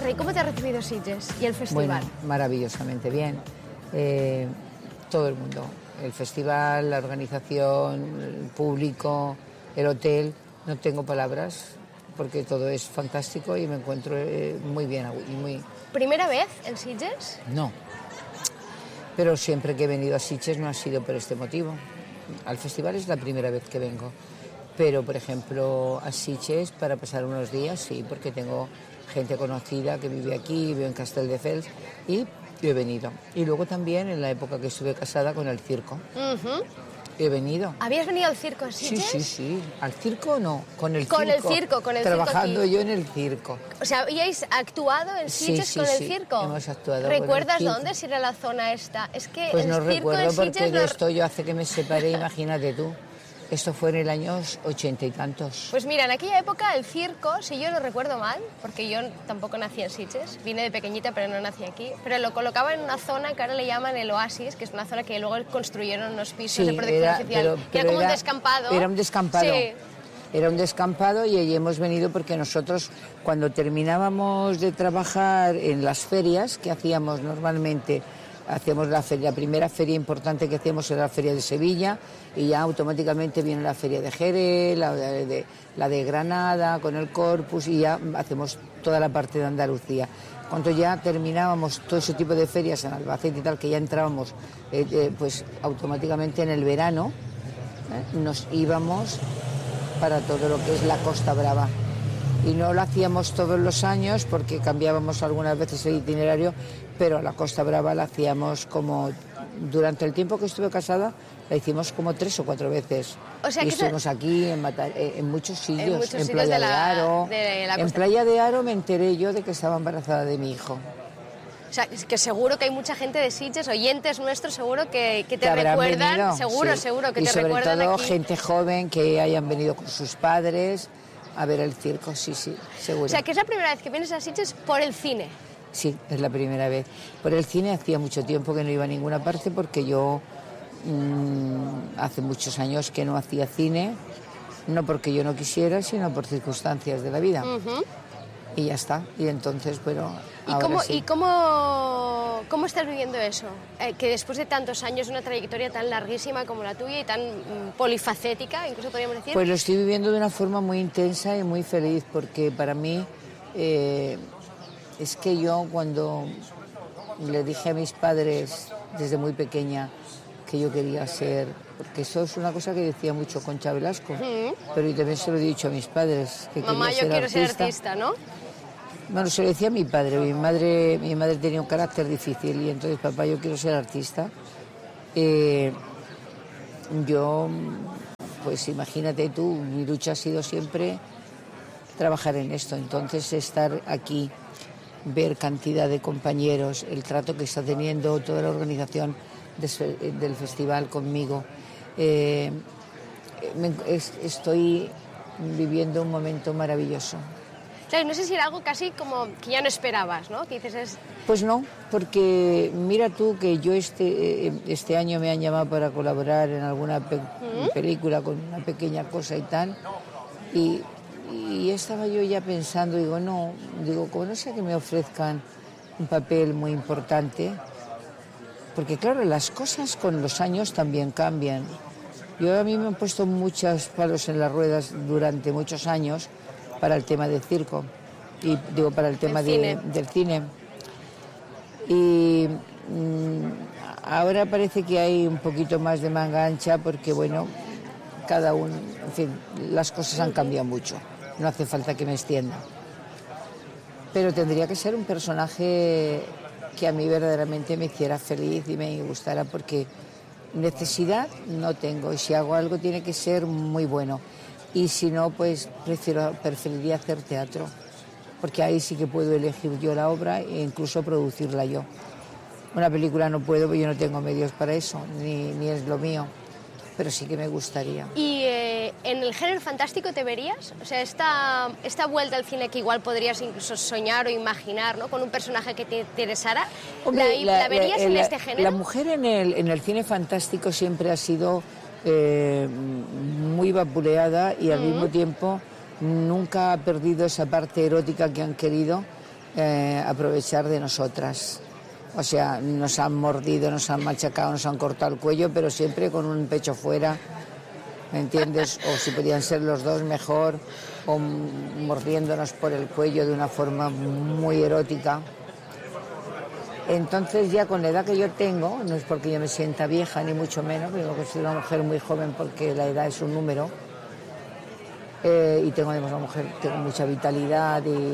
Narra, ¿y cómo te ha recibido Sitges y el festival? Bueno, maravillosamente bien. Todo el mundo, el festival, la organización, el público, el hotel, no tengo palabras porque todo es fantástico y me encuentro muy bien. ¿Primera vez en Sitges? No, pero siempre que he venido a Sitges no ha sido por este motivo. Al festival es la primera vez que vengo, pero por ejemplo a Sitges para pasar unos días sí, porque tengo gente conocida que vive aquí, vive en Castelldefels y he venido. Y luego también en la época que estuve casada con el circo. He venido. ¿Habías venido al circo en Sitges? Sí. Al circo no, con el con circo. Con el trabajando circo aquí. yo en el circo. O sea, ¿habíais actuado en Sitges con el circo? Hemos actuado. ¿Recuerdas con el circo. dónde? Si era la zona esta. Es que pues el no circo recuerdo en porque Sitges de esto yo hace que me separé, imagínate tú. Esto fue en el año 80 y tantos. Pues mira, en aquella época el circo, si yo no recuerdo mal, porque yo tampoco nací en Sitges, vine de pequeñita pero no nací aquí, pero lo colocaba en una zona que ahora le llaman el Oasis, que es una zona que luego construyeron unos pisos de protección oficial. Era como un descampado. Era un descampado. Sí. Era un descampado y allí hemos venido porque nosotros cuando terminábamos de trabajar en las ferias que hacíamos normalmente, hacíamos la primera feria importante que hacíamos era la feria de Sevilla y ya automáticamente viene la feria de Jerez, la de Granada con el Corpus y ya hacemos toda la parte de Andalucía. Cuando ya terminábamos todo ese tipo de ferias en Albacete y tal, que ya entrábamos pues automáticamente en el verano, nos íbamos para todo lo que es la Costa Brava. Y no lo hacíamos todos los años porque cambiábamos algunas veces el itinerario, pero la Costa Brava la hacíamos como durante el tiempo que estuve casada, la hicimos como 3 o 4 veces. O sea, y que estuvimos aquí en muchos sitios, en Playa de Aro. En Playa de Aro me enteré yo de que estaba embarazada de mi hijo. O sea, es que seguro que hay mucha gente de Sitges, oyentes nuestros, seguro que te habrán recuerdan. Venido, seguro que te recuerdan y sobre todo aquí. gente joven que hayan venido con sus padres a ver el circo, sí, seguro. O sea, que es la primera vez que vienes a Sitges por el cine. Sí, es la primera vez. Por el cine hacía mucho tiempo que no iba a ninguna parte porque yo hace muchos años que no hacía cine, no porque yo no quisiera, sino por circunstancias de la vida. Y ya está. Y entonces, bueno, ¿Y cómo estás viviendo eso? Que después de tantos años, una trayectoria tan larguísima como la tuya y tan polifacética, incluso podríamos decir... Pues lo estoy viviendo de una forma muy intensa y muy feliz, porque para mí es que yo cuando le dije a mis padres desde muy pequeña que yo quería ser... Porque eso es una cosa que decía mucho Concha Velasco, pero yo también se lo he dicho a mis padres. Que mamá, yo quiero ser artista, ¿no? Bueno, se lo decía a mi padre. Mi madre tenía un carácter difícil y entonces, papá, yo quiero ser artista. Yo, pues imagínate tú, mi lucha ha sido siempre trabajar en esto. Entonces, estar aquí, ver cantidad de compañeros, el trato que está teniendo toda la organización del festival conmigo. Estoy viviendo un momento maravilloso. Claro, no sé si era algo casi como que ya no esperabas, ¿no? Que dices Pues no, porque mira tú que yo este año me han llamado para colaborar en alguna película con una pequeña cosa y tal, y estaba yo ya pensando, como no sea que me ofrezcan un papel muy importante, porque claro, las cosas con los años también cambian. A mí me han puesto muchos palos en las ruedas durante muchos años para el tema del circo y para el tema del cine. Y ahora parece que hay un poquito más de manga ancha porque, bueno, cada uno, en fin, las cosas han cambiado mucho. No hace falta que me extienda. Pero tendría que ser un personaje que a mí verdaderamente me hiciera feliz y me gustara, porque necesidad no tengo y si hago algo tiene que ser muy bueno. Y si no, pues preferiría hacer teatro, porque ahí sí que puedo elegir yo la obra e incluso producirla yo. Una película no puedo, porque yo no tengo medios para eso, ni es lo mío, pero sí que me gustaría. ¿Y en el género fantástico te verías? O sea, esta vuelta al cine que igual podrías incluso soñar o imaginar, ¿no? Con un personaje que te interesara, Hombre, ¿la verías en este género? La mujer en el cine fantástico siempre ha sido muy vapuleada y al mismo tiempo nunca ha perdido esa parte erótica que han querido, aprovechar de nosotras. O sea, nos han mordido, nos han machacado, nos han cortado el cuello, pero siempre con un pecho fuera, ¿me entiendes? O si podían ser los dos mejor, o mordiéndonos por el cuello de una forma muy erótica. Entonces ya con la edad que yo tengo, no es porque yo me sienta vieja ni mucho menos, pero que soy una mujer muy joven porque la edad es un número, y tengo además tengo mucha vitalidad y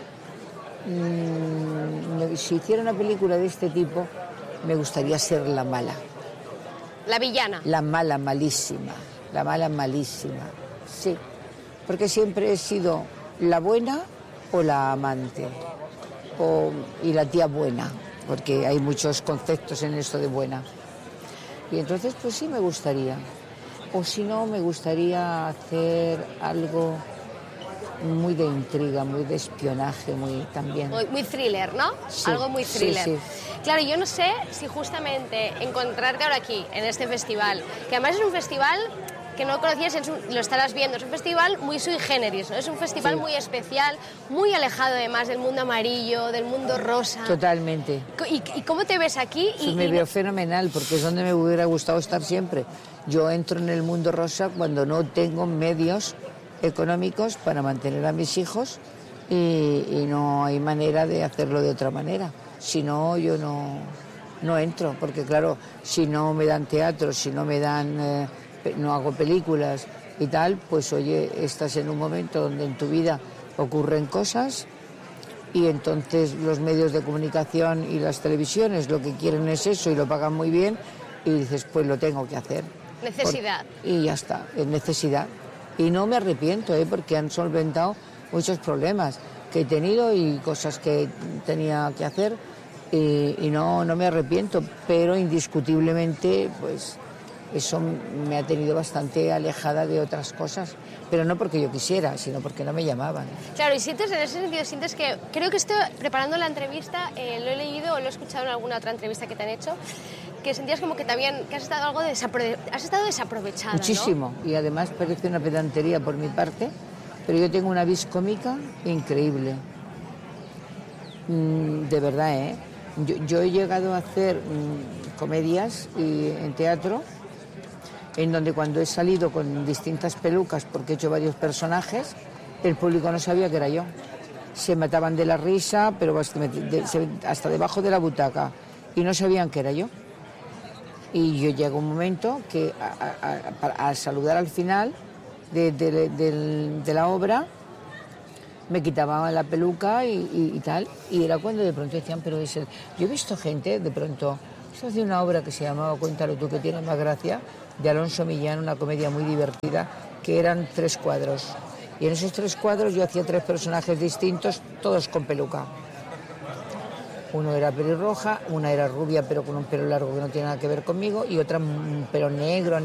si hiciera una película de este tipo, me gustaría ser la mala. La villana. La mala malísima, la mala malísima, sí. Porque siempre he sido la buena o la amante, y la tía buena, porque hay muchos conceptos en esto de buena. Y entonces, pues sí me gustaría. O si no, me gustaría hacer algo muy de intriga, muy de espionaje, muy también. Muy thriller, ¿no? Sí, algo muy thriller. Sí. Claro, yo no sé si justamente encontrarte ahora aquí, en este festival, que además es un festival que no conocías, lo estarás viendo, es un festival muy sui generis, ¿no? Es un festival muy especial, muy alejado además del mundo amarillo, del mundo rosa. Totalmente. ¿Y cómo te ves aquí? Me veo fenomenal, porque es donde me hubiera gustado estar siempre. Yo entro en el mundo rosa cuando no tengo medios económicos para mantener a mis hijos y no hay manera de hacerlo de otra manera. Si no, yo no entro, porque claro, si no me dan teatro, si no me dan, no hago películas y tal, pues oye, estás en un momento donde en tu vida ocurren cosas y entonces los medios de comunicación y las televisiones lo que quieren es eso y lo pagan muy bien y dices, pues lo tengo que hacer. Necesidad. Y ya está, es necesidad. Y no me arrepiento, porque han solventado muchos problemas que he tenido y cosas que tenía que hacer y no me arrepiento, pero indiscutiblemente pues eso me ha tenido bastante alejada de otras cosas, pero no porque yo quisiera, sino porque no me llamaban. Claro, y sientes, en ese sentido, sientes que, creo que esto, preparando la entrevista, lo he leído o lo he escuchado en alguna otra entrevista que te han hecho, que sentías como que también que has estado desaprovechada. Muchísimo, ¿no? Y además parece una pedantería por mi parte, pero yo tengo una vis cómica increíble. De verdad, ¿eh? Yo he llegado a hacer comedias en teatro, en donde cuando he salido con distintas pelucas, porque he hecho varios personajes, el público no sabía que era yo. Se mataban de la risa, pero hasta debajo de la butaca, y no sabían que era yo. Y yo llego un momento que al saludar al final de la obra, me quitaban la peluca y tal, y era cuando de pronto decían, pero es él. Yo he visto gente, de pronto, esto hacía una obra que se llamaba Cuéntalo tú que tienes más gracia, de Alonso Millán, una comedia muy divertida, que eran 3 cuadros. Y en esos 3 cuadros yo hacía 3 personajes distintos, todos con peluca. Uno era pelirroja, una era rubia pero con un pelo largo que no tiene nada que ver conmigo, y otra un pelo negro.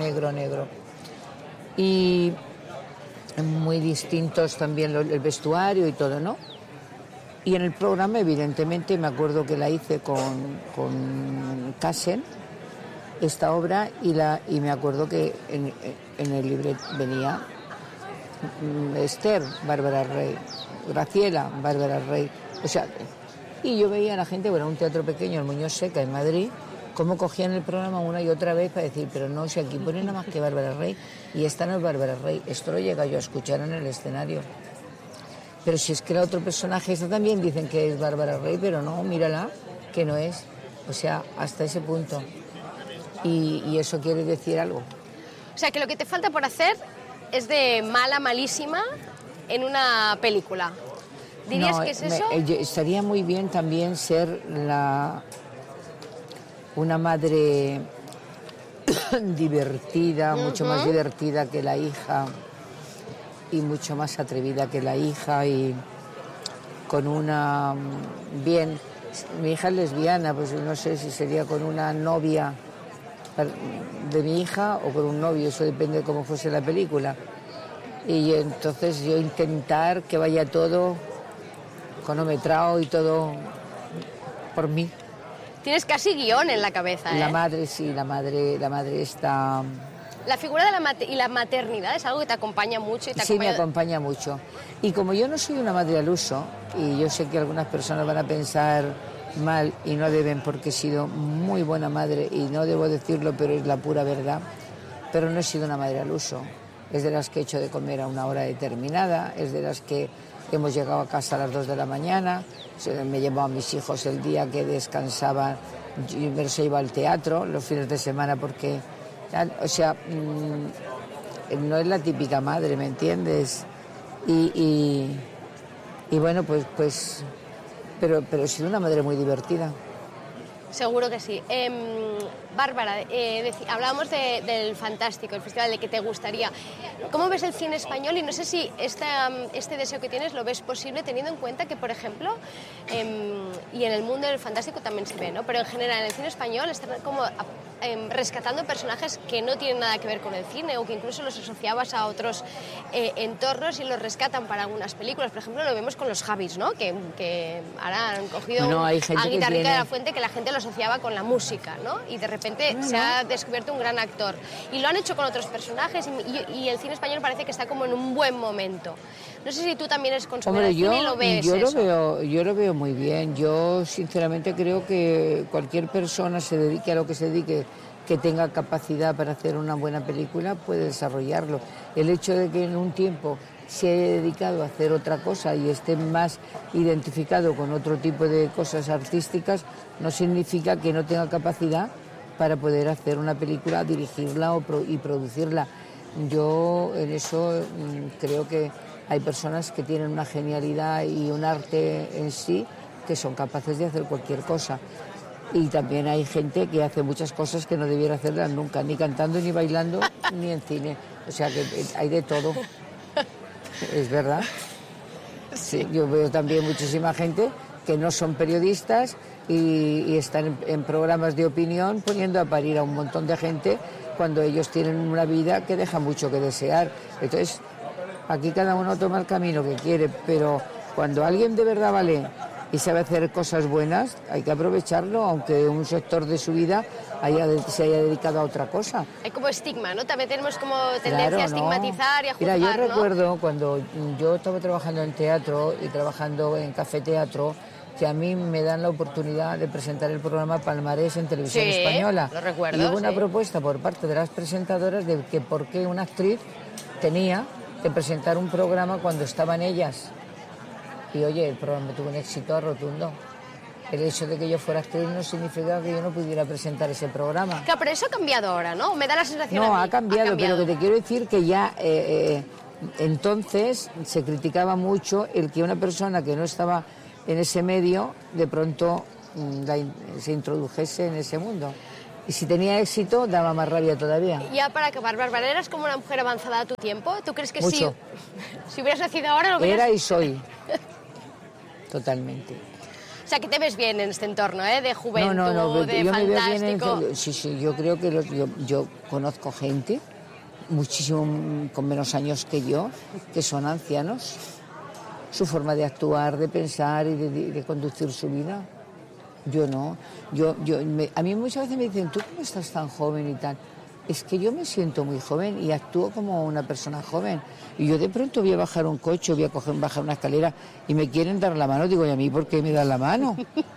Y muy distintos también el vestuario y todo, ¿no? Y en el programa, evidentemente, me acuerdo que la hice con Casen, esta obra, y me acuerdo que en el libreto venía Esther, Bárbara Rey, Graciela, Bárbara Rey, o sea, y yo veía a la gente, bueno, un teatro pequeño, el Muñoz Seca, en Madrid, cómo cogían el programa una y otra vez para decir, pero no, si aquí ponen nada más que Bárbara Rey, y esta no es Bárbara Rey, esto lo llega yo a escuchar en el escenario. Pero si es que era otro personaje, esta también dicen que es Bárbara Rey, pero no, mírala, que no es. O sea, hasta ese punto. Y eso quiere decir algo. O sea, que lo que te falta por hacer es de mala, malísima en una película. ¿Dirías que es eso? Estaría muy bien también ser una madre divertida, mucho más divertida que la hija, y mucho más atrevida que la hija, y con una... Bien, mi hija es lesbiana, pues no sé si sería con una novia de mi hija o con un novio, eso depende de cómo fuese la película. Y entonces yo intentar que vaya todo cronometrado y todo por mí. Tienes casi guión en la cabeza, ¿eh? La madre, sí, la madre está... La figura de la maternidad es algo que te acompaña mucho y te Sí, me acompaña mucho. Y como yo no soy una madre al uso, y yo sé que algunas personas van a pensar mal y no deben, porque he sido muy buena madre y no debo decirlo, pero es la pura verdad, pero no he sido una madre al uso. Es de las que he hecho de comer a una hora determinada, es de las que hemos llegado a casa a las 2 de la mañana, me llevaba a mis hijos el día que descansaban, yo se iba al teatro los fines de semana porque, o sea, no es la típica madre, ¿me entiendes? Y bueno, pues pero he sido una madre muy divertida. Seguro que sí. Bárbara, hablábamos del Fantástico, el festival, de que te gustaría. ¿Cómo ves el cine español? Y no sé si este deseo que tienes lo ves posible teniendo en cuenta que, por ejemplo, y en el mundo del Fantástico también se ve, ¿no? Pero en general en el cine español están como rescatando personajes que no tienen nada que ver con el cine o que incluso los asociabas a otros entornos y los rescatan para algunas películas. Por ejemplo, lo vemos con los Javis, ¿no? Que ahora han cogido a Guitarrica de la Fuente, que la gente lo asociaba con la música, ¿no? Y de repente se ha descubierto un gran actor. Y lo han hecho con otros personajes y el cine español parece que está como en un buen momento. No sé si tú también eres consumidor de cine y lo ves. Yo lo veo muy bien. Yo sinceramente creo que cualquier persona se dedique a lo que se dedique, que tenga capacidad para hacer una buena película, puede desarrollarlo. El hecho de que en un tiempo se haya dedicado a hacer otra cosa y esté más identificado con otro tipo de cosas artísticas no significa que no tenga capacidad para poder hacer una película, dirigirla y producirla. Yo en eso creo que hay personas que tienen una genialidad y un arte en sí que son capaces de hacer cualquier cosa. Y también hay gente que hace muchas cosas que no debiera hacerlas nunca, ni cantando, ni bailando, ni en cine. O sea que hay de todo. ¿Es verdad? Sí. Yo veo también muchísima gente que no son periodistas y están en programas de opinión poniendo a parir a un montón de gente cuando ellos tienen una vida que deja mucho que desear. Entonces, aquí cada uno toma el camino que quiere, pero cuando alguien de verdad vale y sabe hacer cosas buenas, hay que aprovecharlo, aunque un sector de su vida se haya dedicado a otra cosa. Hay como estigma, ¿no? También tenemos como tendencia a estigmatizar y a juzgar, Mira, yo ¿no? recuerdo cuando yo estaba trabajando en teatro y trabajando en Café Teatro, que a mí me dan la oportunidad de presentar el programa Palmarés en Televisión Española. Lo recuerdo, y hubo una propuesta por parte de las presentadoras de que por qué una actriz tenía que presentar un programa cuando estaban ellas. Y oye, el programa tuvo un éxito rotundo. El hecho de que yo fuera actriz no significa que yo no pudiera presentar ese programa. Claro, pero eso ha cambiado ahora, ¿no? Me da la sensación. No, ha cambiado, pero que te quiero decir que ya entonces se criticaba mucho el que una persona que no estaba en ese medio de pronto se introdujese en ese mundo. Y si tenía éxito, daba más rabia todavía. Ya para acabar, Bárbara, ¿eras como una mujer avanzada a tu tiempo? ¿Tú crees que mucho. Si hubieras nacido ahora lo hubieras... Era y soy. Totalmente. O sea, que te ves bien en este entorno, ¿eh? De juventud, de yo fantástico. Me veo bien sí, yo creo que yo conozco gente, muchísimo con menos años que yo, que son ancianos. Su forma de actuar, de pensar y de conducir su vida. Yo no. A mí muchas veces me dicen, ¿tú cómo estás tan joven y tal? Es que yo me siento muy joven y actúo como una persona joven. Y yo de pronto voy a bajar un coche, voy a bajar una escalera y me quieren dar la mano. Digo, ¿y a mí por qué me dan la mano?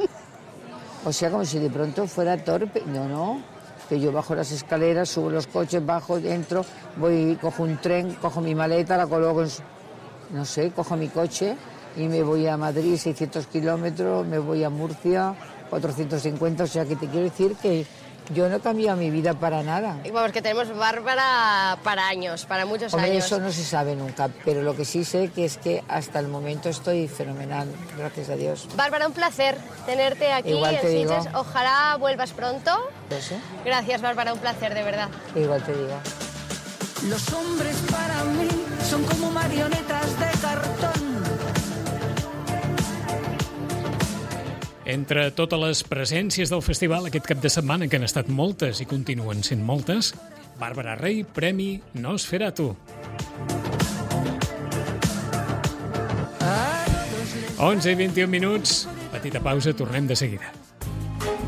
O sea, como si de pronto fuera torpe. No. Que yo bajo las escaleras, subo los coches, bajo, entro, cojo un tren, cojo mi maleta, la coloco no sé, cojo mi coche y me voy a Madrid, 600 kilómetros, me voy a Murcia, 450, o sea que te quiero decir que yo no he cambiado mi vida para nada. Y vamos, que tenemos Bárbara para años, para muchos años. Años. Eso no se sabe nunca, pero lo que sí sé que es que hasta el momento estoy fenomenal, gracias a Dios. Bárbara, un placer tenerte aquí Igual te en Sitges. digo. Ojalá vuelvas pronto. Pues sí. Gracias, Bárbara, un placer, de verdad. Igual te digo. Los hombres para mí son como marionetas de cartón. Entre totes les presències del festival aquest cap de setmana, que han estat moltes i continuen sent moltes, Bàrbara Rey, Premi Nosferatu. 11:21, petita pausa, tornem de seguida.